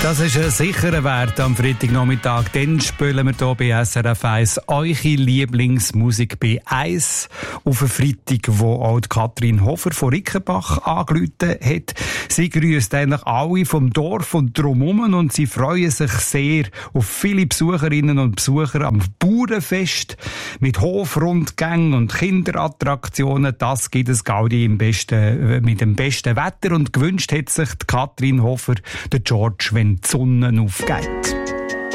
Das ist ein sicherer Wert am Freitagnachmittag. Dann spielen wir hier bei SRF 1 eure Lieblingsmusik bei 1 auf einen Freitag, wo auch Katrin Hofer von Rickenbach angerufen hat. Sie grüßt eigentlich alle vom Dorf und drumherum und sie freuen sich sehr auf viele Besucherinnen und Besucher am Bauernfest mit Hofrundgängen und Kinderattraktionen. Das gibt es Gaudi mit dem besten Wetter und gewünscht hat sich die Katrin Hofer, der George, wenn die Sonne aufgeht.